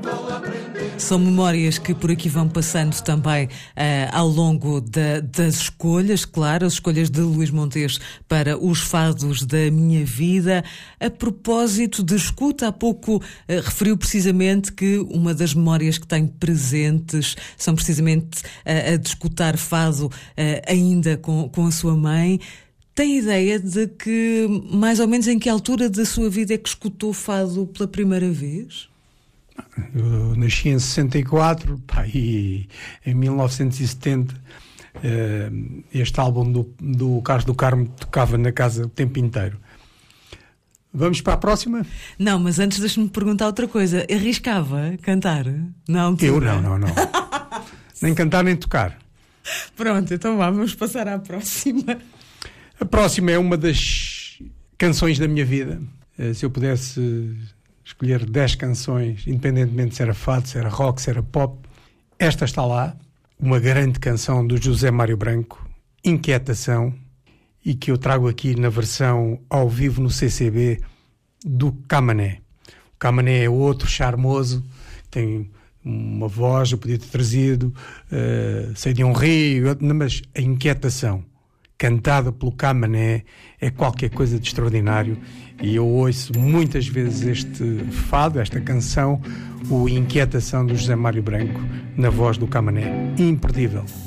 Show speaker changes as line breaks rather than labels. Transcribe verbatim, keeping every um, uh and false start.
São memórias que por aqui vão passando também uh, ao longo da, das escolhas, claro, as escolhas de Luís Montes para os fados da minha vida. A propósito de escuta, há pouco uh, referiu precisamente que uma das memórias que tem presentes são precisamente uh, a de escutar fado uh, ainda com, com a sua mãe. Tem ideia de que, mais ou menos, em que altura da sua vida é que escutou fado pela primeira vez?
Eu nasci em sessenta e quatro, pá, e em mil novecentos e setenta uh, este álbum do, do Carlos do Carmo tocava na casa o tempo inteiro. Vamos para a próxima?
Não, mas antes deixe-me perguntar outra coisa. Arriscava cantar? Não,
eu não, não, não. Nem cantar nem tocar.
Pronto, então vá, vamos passar à próxima.
A próxima é uma das canções da minha vida. Uh, se eu pudesse escolher dez canções, independentemente se era fado, se era rock, se era pop, esta está lá, uma grande canção do José Mário Branco, Inquietação, e que eu trago aqui na versão ao vivo no C C B do Camané. O Camané é outro charmoso, tem uma voz, eu podia ter trazido, uh, sei de um rio, mas a Inquietação, cantada pelo Camané, é qualquer coisa de extraordinário, e eu ouço muitas vezes este fado, esta canção, o Inquietação do José Mário Branco, na voz do Camané. Imperdível.